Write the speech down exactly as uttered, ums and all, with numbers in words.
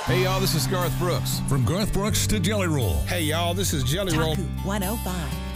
Hey, y'all, this is Garth Brooks. From Garth Brooks to Jelly Roll. Hey, y'all, this is Jelly Roll. one oh five.